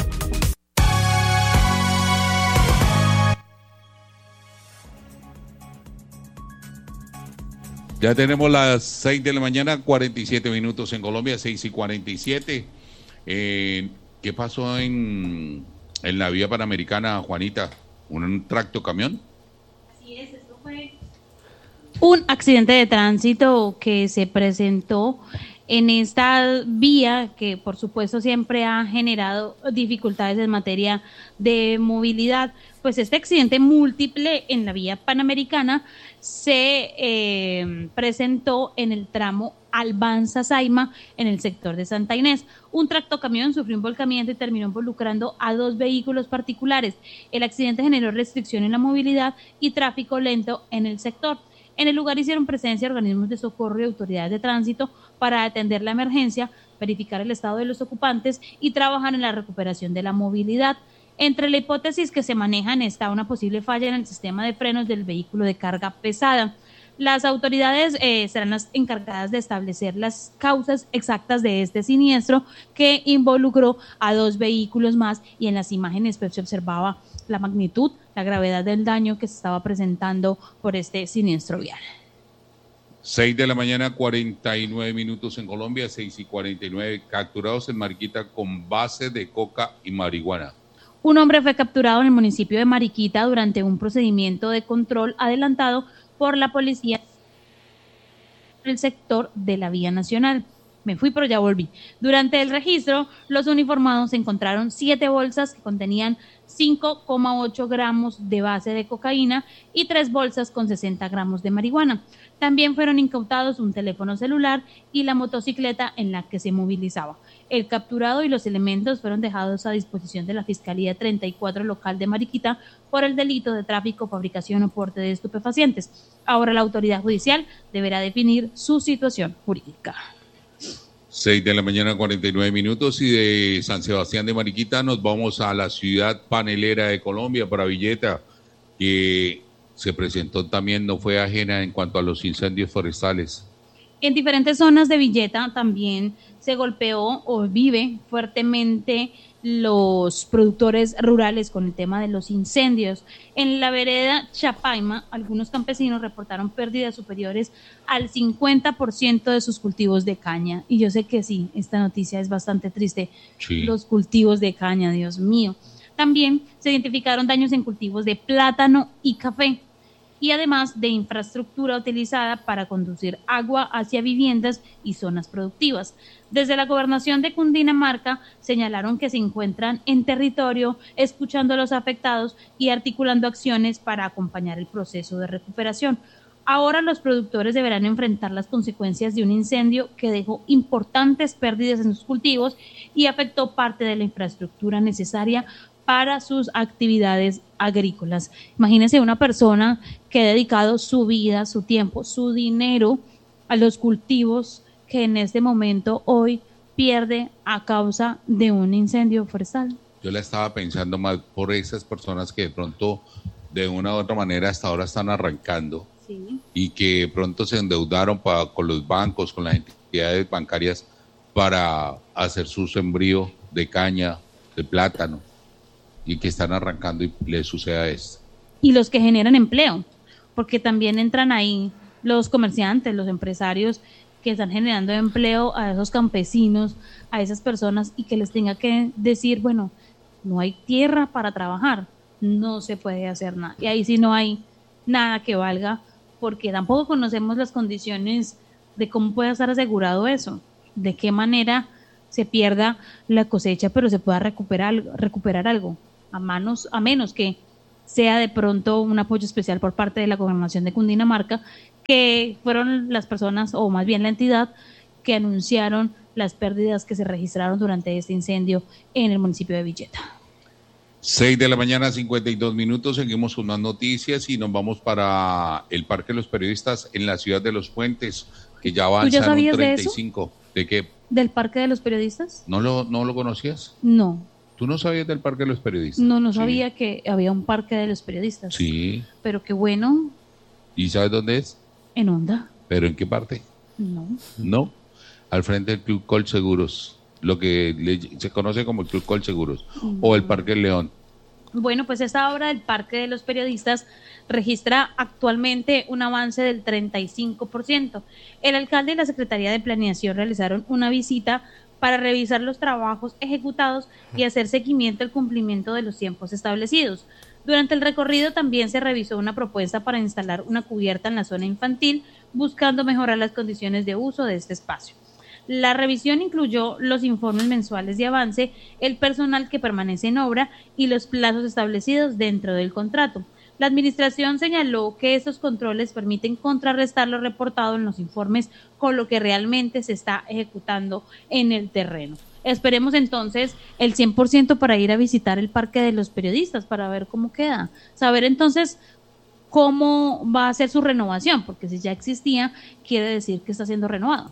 Ya tenemos las seis de la mañana, cuarenta y siete minutos en Colombia, seis y cuarenta y siete. Eh, ¿Qué pasó en... en la vía panamericana, Juanita? ¿Un tractocamión? Así es, esto fue un accidente de tránsito que se presentó en esta vía que por supuesto siempre ha generado dificultades en materia de movilidad. Pues este accidente múltiple en la vía panamericana se eh, presentó en el tramo Albanza-Saima, en el sector de Santa Inés. Un tractocamión sufrió un volcamiento y terminó involucrando a dos vehículos particulares. El accidente generó restricción en la movilidad y tráfico lento en el sector. En el lugar hicieron presencia organismos de socorro y autoridades de tránsito para atender la emergencia, verificar el estado de los ocupantes y trabajar en la recuperación de la movilidad. Entre la hipótesis que se manejan está una posible falla en el sistema de frenos del vehículo de carga pesada. Las autoridades eh, serán las encargadas de establecer las causas exactas de este siniestro que involucró a dos vehículos más, y en las imágenes pues, se observaba la magnitud, la gravedad del daño que se estaba presentando por este siniestro vial. seis de la mañana, cuarenta y nueve minutos en Colombia, seis y cuarenta y nueve, capturados en Mariquita con base de coca y marihuana. Un hombre fue capturado en el municipio de Mariquita durante un procedimiento de control adelantado por la policía del sector de la vía nacional. Me fui, pero ya volví. Durante el registro, los uniformados encontraron siete bolsas que contenían cinco coma ocho gramos de base de cocaína y tres bolsas con sesenta gramos de marihuana. También fueron incautados un teléfono celular y la motocicleta en la que se movilizaba. El capturado y los elementos fueron dejados a disposición de la Fiscalía treinta y cuatro local de Mariquita por el delito de tráfico, fabricación o porte de estupefacientes. Ahora la autoridad judicial deberá definir su situación jurídica. seis de la mañana, cuarenta y nueve minutos, y de San Sebastián de Mariquita nos vamos a la ciudad panelera de Colombia, para Villeta, que se presentó también, no fue ajena en cuanto a los incendios forestales. En diferentes zonas de Villeta también se golpeó o vive fuertemente los productores rurales con el tema de los incendios. En la vereda Chapaima, algunos campesinos reportaron pérdidas superiores al cincuenta por ciento de sus cultivos de caña. Y yo sé que sí, esta noticia es bastante triste. Sí. Los cultivos de caña, Dios mío. También se identificaron daños en cultivos de plátano y café, y además de infraestructura utilizada para conducir agua hacia viviendas y zonas productivas. Desde la gobernación de Cundinamarca señalaron que se encuentran en territorio escuchando a los afectados y articulando acciones para acompañar el proceso de recuperación. Ahora los productores deberán enfrentar las consecuencias de un incendio que dejó importantes pérdidas en sus cultivos y afectó parte de la infraestructura necesaria para sus actividades agrícolas. Imagínense una persona que ha dedicado su vida, su tiempo, su dinero a los cultivos, que en este momento hoy pierde a causa de un incendio forestal. Yo la estaba pensando más por esas personas que de pronto de una u otra manera hasta ahora están arrancando, Sí. Y que pronto se endeudaron para, con los bancos, con las entidades bancarias para hacer su sembrío de caña, de plátano, y que están arrancando y les suceda esto. Y los que generan empleo, porque también entran ahí los comerciantes, los empresarios que están generando empleo a esos campesinos, a esas personas, y que les tenga que decir, bueno, no hay tierra para trabajar, no se puede hacer nada. Y ahí sí no hay nada que valga, porque tampoco conocemos las condiciones de cómo puede estar asegurado eso, de qué manera se pierda la cosecha, pero se pueda recuperar, recuperar algo, a manos, a menos que sea de pronto un apoyo especial por parte de la Gobernación de Cundinamarca, que fueron las personas, o más bien la entidad, que anunciaron las pérdidas que se registraron durante este incendio en el municipio de Villeta. seis de la mañana, cincuenta y dos minutos, seguimos con más noticias y nos vamos para el Parque de los Periodistas en la ciudad de Los Puentes, que ya avanza en un treinta y cinco. ¿De, ¿De qué? ¿Del Parque de los Periodistas? ¿No lo, no lo conocías? No. ¿Tú no sabías del Parque de los Periodistas? No, no sabía sí. que había un Parque de los Periodistas. Sí. Pero qué bueno. ¿Y sabes dónde es? En Honda. ¿Pero en qué parte? No. No, al frente del Club Colseguros, lo que le, se conoce como el Club Colseguros, no. O el Parque León. Bueno, pues esta obra del Parque de los Periodistas registra actualmente un avance del treinta y cinco por ciento. El alcalde y la Secretaría de Planeación realizaron una visita para revisar los trabajos ejecutados y hacer seguimiento al cumplimiento de los tiempos establecidos. Durante el recorrido también se revisó una propuesta para instalar una cubierta en la zona infantil, buscando mejorar las condiciones de uso de este espacio. La revisión incluyó los informes mensuales de avance, el personal que permanece en obra y los plazos establecidos dentro del contrato. La administración señaló que estos controles permiten contrarrestar lo reportado en los informes con lo que realmente se está ejecutando en el terreno. Esperemos entonces el cien por ciento para ir a visitar el Parque de los Periodistas, para ver cómo queda, saber entonces cómo va a ser su renovación, porque si ya existía, quiere decir que está siendo renovado.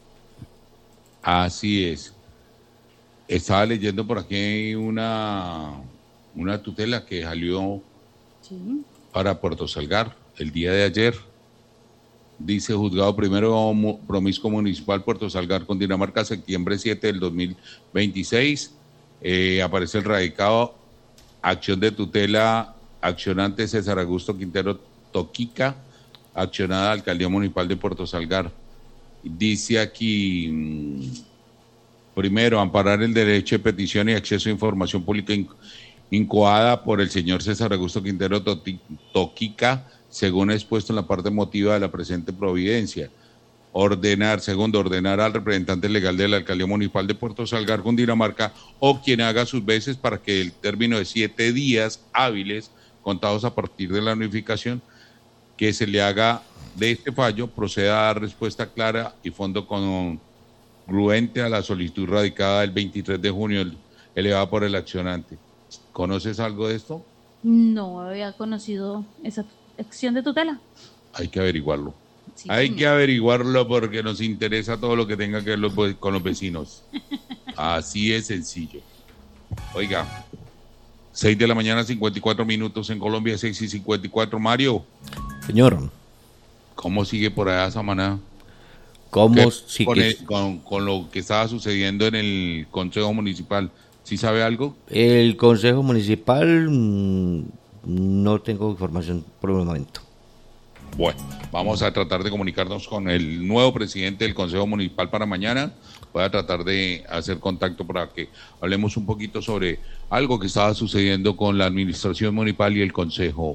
Así es. Estaba leyendo por aquí una, una tutela que salió sí. para Puerto Salgar el día de ayer. Dice Juzgado Primero Promiscuo Municipal Puerto Salgar, Cundinamarca, septiembre siete del dos mil veintiséis. Eh, aparece el radicado, acción de tutela, accionante César Augusto Quintero Toquica, accionada Alcaldía Municipal de Puerto Salgar. Dice aquí, primero, amparar el derecho de petición y acceso a información pública incoada por el señor César Augusto Quintero Toquica, según expuesto en la parte motiva de la presente providencia. Ordenar, segundo, ordenar al representante legal de la Alcaldía Municipal de Puerto Salgar, Cundinamarca, o quien haga sus veces para que el término de siete días hábiles, contados a partir de la notificación, que se le haga de este fallo, proceda a dar respuesta clara y fondo congruente a la solicitud radicada el veintitrés de junio, elevada por el accionante. ¿Conoces algo de esto? No había conocido esa acción de tutela. Hay que averiguarlo. Sí, Hay señor. que averiguarlo porque nos interesa todo lo que tenga que ver los, con los vecinos. Así es sencillo. Oiga, seis de la mañana, cincuenta y cuatro minutos en Colombia, seis y cincuenta y cuatro. Mario. Señor. ¿Cómo sigue por allá Samaná? ¿Cómo sigue? Con, el, con, con lo que estaba sucediendo en el Consejo Municipal, ¿sí sabe algo? El Consejo Municipal, mmm, no tengo información por el momento. Bueno, vamos a tratar de comunicarnos con el nuevo presidente del Consejo Municipal para mañana. Voy a tratar de hacer contacto para que hablemos un poquito sobre algo que estaba sucediendo con la administración municipal y el Consejo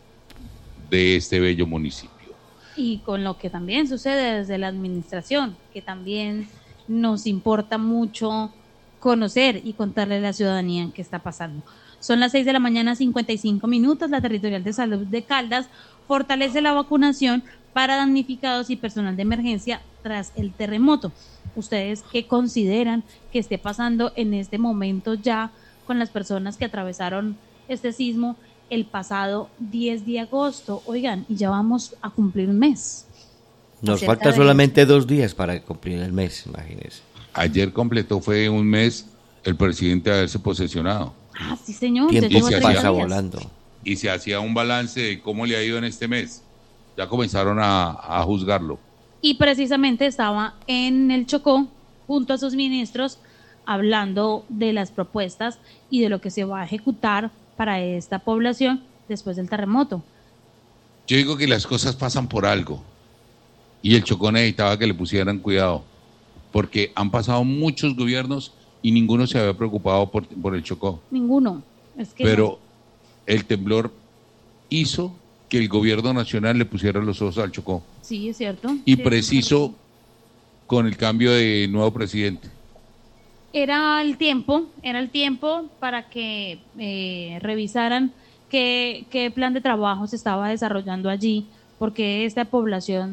de este bello municipio. Y con lo que también sucede desde la administración, que también nos importa mucho conocer y contarle a la ciudadanía qué está pasando. Son las seis de la mañana, cincuenta y cinco minutos. La Territorial de Salud de Caldas fortalece la vacunación para damnificados y personal de emergencia tras el terremoto. ¿Ustedes qué consideran que esté pasando en este momento ya con las personas que atravesaron este sismo el pasado diez de agosto? Oigan, y ya vamos a cumplir un mes. Nos falta solamente eso. dos días para cumplir el mes, imagínense. Ayer completó, fue un mes, el presidente de haberse posesionado. Ah, sí, señor. Tiempo se pasa volando. Y se hacía un balance de cómo le ha ido en este mes. ya comenzaron a, a juzgarlo. Y precisamente estaba en el Chocó, junto a sus ministros, hablando de las propuestas y de lo que se va a ejecutar para esta población después del terremoto. Yo digo que las cosas pasan por algo y el Chocó necesitaba que le pusieran cuidado, porque han pasado muchos gobiernos y ninguno se había preocupado por, por el Chocó. Ninguno. Es que Pero no. el temblor hizo que el gobierno nacional le pusiera los ojos al Chocó. Sí, es cierto. Y Sí, preciso con el cambio de nuevo presidente. Era el tiempo, era el tiempo para que eh, revisaran qué, qué plan de trabajo se estaba desarrollando allí, porque esta población